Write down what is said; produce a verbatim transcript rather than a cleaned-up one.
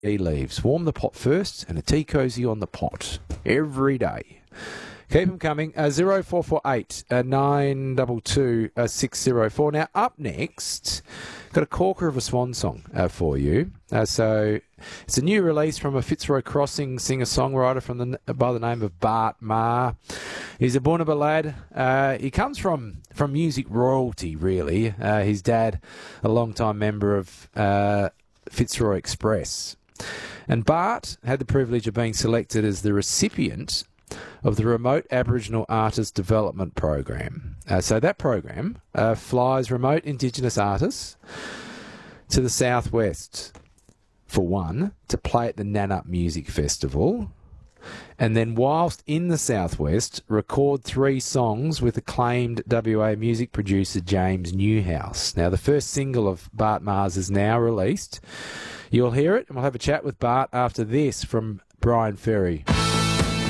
tea leaves. Warm the pot first and a tea cosy on the pot every day. Keep them coming. Uh, zero four four eight uh, nine two two uh, six zero four. Now, up next, got a corker of a swan song uh, for you. Uh, so it's a new release from a Fitzroy Crossing singer-songwriter from the by the name of Bart Marr. He's a Boonaba lad. Uh, he comes from, from music royalty, really. Uh, his dad, a long-time member of uh, Fitzroy Express. And Bart had the privilege of being selected as the recipient of the Remote Aboriginal Artist Development Program. Uh, so that program uh, flies remote Indigenous artists to the southwest, for one, to play at the Nannup Music Festival, and then whilst in the southwest, record three songs with acclaimed W A music producer James Newhouse. Now, the first single of Bart Marr's is now released. You'll hear it, and we'll have a chat with Bart after this from Brian Ferry.